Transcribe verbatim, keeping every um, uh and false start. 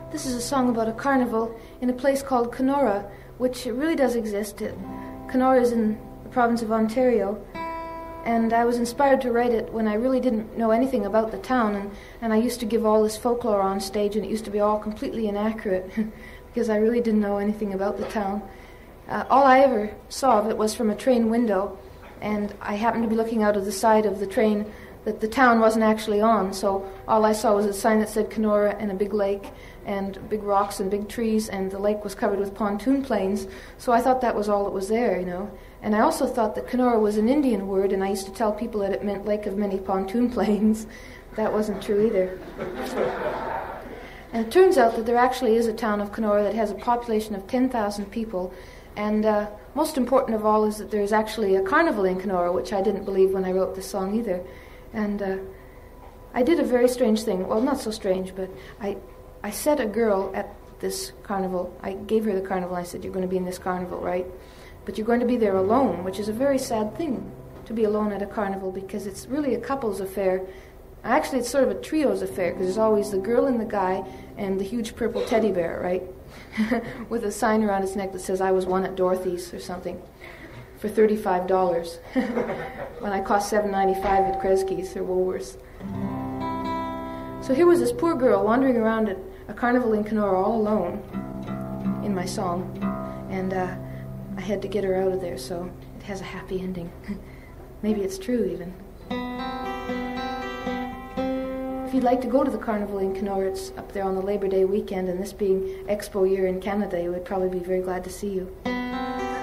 This is a song about a carnival in a place called Kenora, which really does exist. It, Kenora is in the province of Ontario, and I was inspired to write it when I really didn't know anything about the town, and, and I used to give all this folklore on stage, and it used to be all completely inaccurate because I really didn't know anything about the town. Uh, all I ever saw of it was from a train window, and I happened to be looking out of the side of the train that the town wasn't actually on, so all I saw was a sign that said Kenora and a big lake and big rocks and big trees, and the lake was covered with pontoon planes, so I thought that was all that was there, you know. And I also thought that Kenora was an Indian word, and I used to tell people that it meant lake of many pontoon planes. That wasn't true either. And it turns out that there actually is a town of Kenora that has a population of ten thousand people, and uh, most important of all is that there is actually a carnival in Kenora, which I didn't believe when I wrote this song either. And uh, I did a very strange thing. Well, not so strange, but I I set a girl at this carnival. I gave her the carnival. I said, you're going to be in this carnival, right? But you're going to be there alone, which is a very sad thing, to be alone at a carnival, because it's really a couple's affair. Actually, it's sort of a trio's affair, because there's always the girl and the guy and the huge purple teddy bear, right? With a sign around his neck that says, I was one at Dorothy's or something, for thirty-five dollars, when I cost seven ninety-five at Kresge's or Woolworths. So here was this poor girl wandering around at a carnival in Kenora all alone in my song, and uh, I had to get her out of there, so it has a happy ending. Maybe it's true, even. If you'd like to go to the carnival in Kenora, it's up there on the Labor Day weekend, and this being Expo year in Canada, you would probably be very glad to see you.